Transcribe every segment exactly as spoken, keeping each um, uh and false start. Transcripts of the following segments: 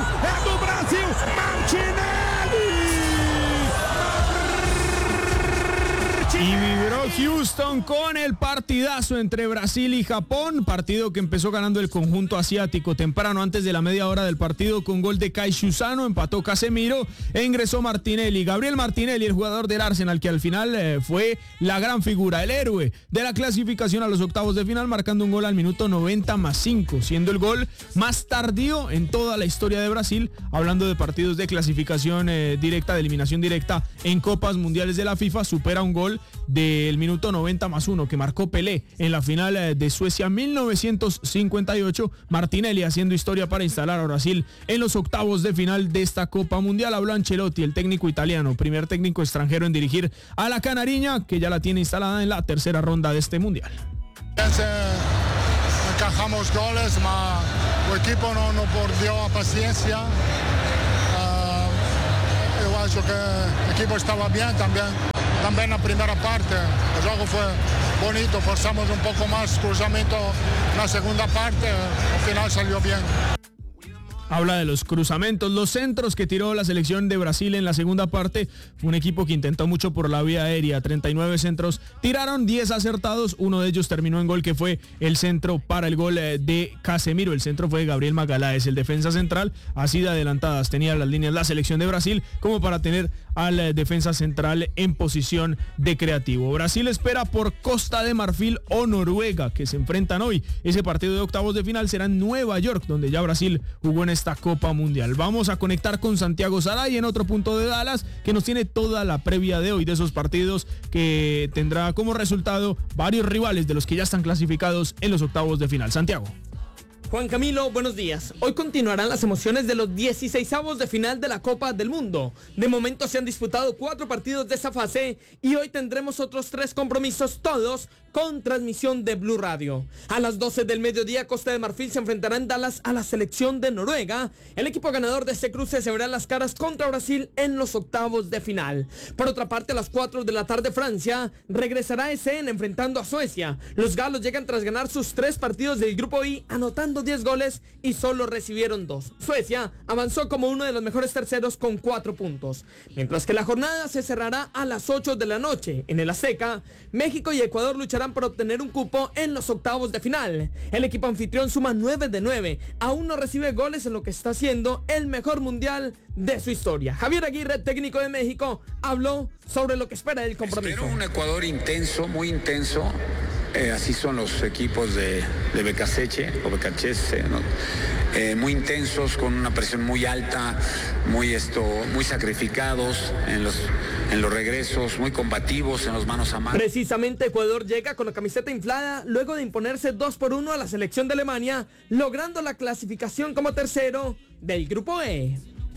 é do Brasil, Martinelli! Y vibró Houston con el partidazo entre Brasil y Japón, partido que empezó ganando el conjunto asiático temprano antes de la media hora del partido con gol de Kai Suzano, empató Casemiro e ingresó Martinelli. Gabriel Martinelli, el jugador del Arsenal, que al final eh, fue la gran figura, el héroe de la clasificación a los octavos de final, marcando un gol al minuto noventa más cinco, siendo el gol más tardío en toda la historia de Brasil, hablando de partidos de clasificación eh, directa, de eliminación directa en Copas Mundiales de la FIFA, supera un gol del minuto noventa más uno que marcó Pelé en la final de Suecia mil novecientos cincuenta y ocho. Martinelli haciendo historia para instalar a Brasil en los octavos de final de esta Copa Mundial. Habló Ancelotti, el técnico italiano, primer técnico extranjero en dirigir a la Canariña, que ya la tiene instalada en la tercera ronda de este Mundial. Encajamos goles, pero el equipo no, no perdió paciencia. Uh, yo acho que el equipo estaba bien también. También la primera parte, el juego fue bonito, forzamos un poco más cruzamiento en la segunda parte, al final salió bien. Habla de los cruzamientos, los centros que tiró la selección de Brasil en la segunda parte. Fue un equipo que intentó mucho por la vía aérea, treinta y nueve centros, tiraron diez acertados, uno de ellos terminó en gol, que fue el centro para el gol de Casemiro. El centro fue de Gabriel Magalhães, el defensa central. Así de adelantadas tenía las líneas la selección de Brasil como para tener al defensa central en posición de creativo. Brasil espera por Costa de Marfil o Noruega, que se enfrentan hoy. Ese partido de octavos de final será en Nueva York, donde ya Brasil jugó en esta Copa Mundial. Vamos a conectar con Santiago Saray en otro punto de Dallas, que nos tiene toda la previa de hoy de esos partidos, que tendrá como resultado varios rivales de los que ya están clasificados en los octavos de final. Santiago. Juan Camilo, buenos días. Hoy continuarán las emociones de los dieciseisavos de final de la Copa del Mundo. De momento se han disputado cuatro partidos de esa fase y hoy tendremos otros tres compromisos, todos con transmisión de Blue Radio. A las doce del mediodía, Costa de Marfil se enfrentará en Dallas a la selección de Noruega. El equipo ganador de este cruce se verá las caras contra Brasil en los octavos de final. Por otra parte, a las cuatro de la tarde, Francia regresará a Essen enfrentando a Suecia. Los galos llegan tras ganar sus tres partidos del grupo I, anotando diez goles y solo recibieron dos. Suecia avanzó como uno de los mejores terceros con cuatro puntos. Mientras que la jornada se cerrará a las ocho de la noche. En el Azteca, México y Ecuador lucharán por obtener un cupo en los octavos de final. El equipo anfitrión suma nueve de nueve. Aún no recibe goles en lo que está siendo el mejor mundial de su historia. Javier Aguirre, técnico de México, habló sobre lo que espera del compromiso. Espero un Ecuador intenso, muy intenso. Eh, así son los equipos de, de Becasseche o Becachese, ¿no? Eh, muy intensos, con una presión muy alta, muy esto, muy sacrificados en los, en los regresos, muy combativos en los manos a mano. Precisamente Ecuador llega con la camiseta inflada luego de imponerse dos por uno a la selección de Alemania, logrando la clasificación como tercero del grupo E.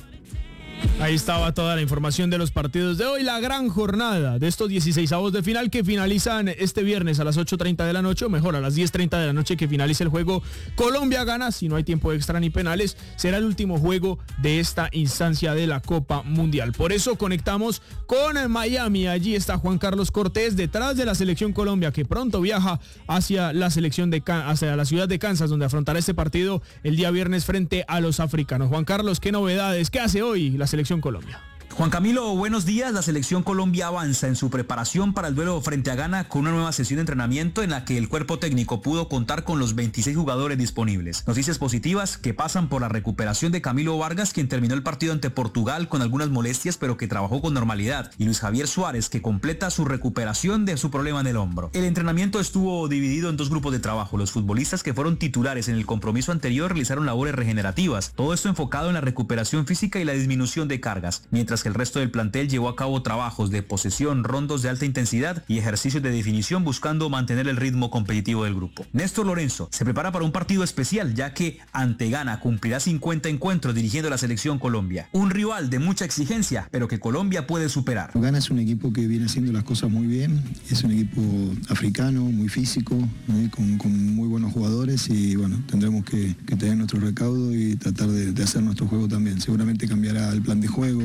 Ahí estaba toda la información de los partidos de hoy, la gran jornada de estos dieciseisavos de final que finalizan este viernes a las ocho treinta de la noche, o mejor a las diez treinta de la noche que finaliza el juego. Colombia gana, si no hay tiempo extra ni penales, será el último juego de esta instancia de la Copa Mundial. Por eso conectamos con Miami, allí está Juan Carlos Cortés, detrás de la selección Colombia, que pronto viaja hacia la selección de hacia la ciudad de Kansas, donde afrontará este partido el día viernes frente a los africanos. Juan Carlos, ¿qué novedades? ¿Qué hace hoy la selección Colombia? Juan Camilo, buenos días. La selección Colombia avanza en su preparación para el duelo frente a Ghana con una nueva sesión de entrenamiento en la que el cuerpo técnico pudo contar con los veintiséis jugadores disponibles. Noticias positivas que pasan por la recuperación de Camilo Vargas, quien terminó el partido ante Portugal con algunas molestias pero que trabajó con normalidad, y Luis Javier Suárez, que completa su recuperación de su problema en el hombro. El entrenamiento estuvo dividido en dos grupos de trabajo. Los futbolistas que fueron titulares en el compromiso anterior realizaron labores regenerativas, todo esto enfocado en la recuperación física y la disminución de cargas, mientras que el resto del plantel llevó a cabo trabajos de posesión, rondos de alta intensidad y ejercicios de definición buscando mantener el ritmo competitivo del grupo. Néstor Lorenzo se prepara para un partido especial, ya que ante Ghana cumplirá cincuenta encuentros dirigiendo a la selección Colombia. Un rival de mucha exigencia, pero que Colombia puede superar. Ghana es un equipo que viene haciendo las cosas muy bien, es un equipo africano, muy físico, ¿eh? con, con muy buenos jugadores, y bueno, tendremos que, que tener nuestro recaudo y tratar de, de hacer nuestro juego también. Seguramente cambiará el plan de juego, la estrategia,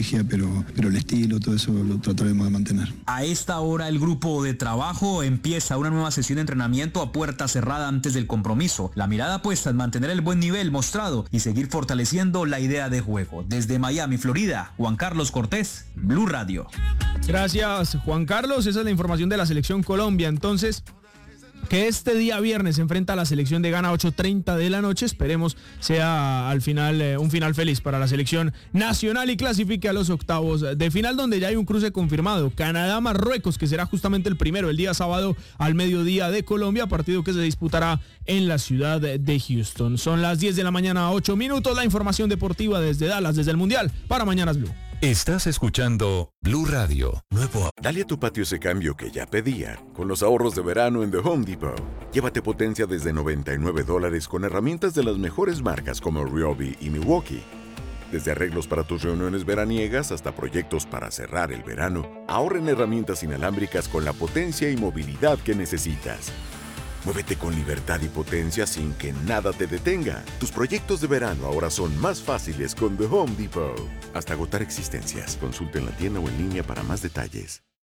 estrategia, pero, pero el estilo, todo eso lo trataremos de mantener. A esta hora el grupo de trabajo empieza una nueva sesión de entrenamiento a puerta cerrada antes del compromiso. La mirada puesta en mantener el buen nivel mostrado y seguir fortaleciendo la idea de juego. Desde Miami, Florida, Juan Carlos Cortés, Blue Radio. Gracias, Juan Carlos. Esa es la información de la Selección Colombia. Entonces, que este día viernes se enfrenta a la selección de Ghana, ocho treinta de la noche. Esperemos sea al final eh, un final feliz para la selección nacional y clasifique a los octavos de final, donde ya hay un cruce confirmado. Canadá-Marruecos, que será justamente el primero, el día sábado al mediodía de Colombia, partido que se disputará en la ciudad de Houston. Son las diez de la mañana, ocho minutos. La información deportiva desde Dallas, desde el Mundial, para Mañanas Blue. Estás escuchando Blue Radio. Nuevo. Dale a tu patio ese cambio que ya pedía. Con los ahorros de verano en The Home Depot. Llévate potencia desde noventa y nueve dólares con herramientas de las mejores marcas como Ryobi y Milwaukee. Desde arreglos para tus reuniones veraniegas hasta proyectos para cerrar el verano. Ahorra en herramientas inalámbricas con la potencia y movilidad que necesitas. Muévete con libertad y potencia sin que nada te detenga. Tus proyectos de verano ahora son más fáciles con The Home Depot. Hasta agotar existencias. Consulta en la tienda o en línea para más detalles.